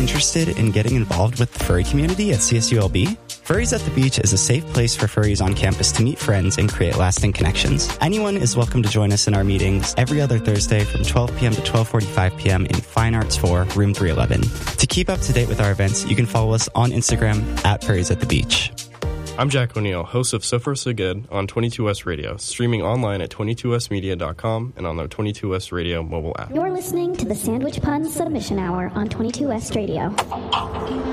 interested in getting involved with the furry community at CSULB? Furries at the Beach is a safe place for furries on campus to meet friends and create lasting connections. Anyone is welcome to join us in our meetings every other Thursday from 12 p.m. to 12:45 p.m. in Fine Arts 4, Room 311. To keep up to date with our events, you can follow us on Instagram at Furries at the Beach. I'm Jack O'Neill, host of So Far So Good on 22S Radio, streaming online at 22smedia.com and on the 22S Radio mobile app. You're listening to the Sandwich Pun Submission Hour on 22S Radio.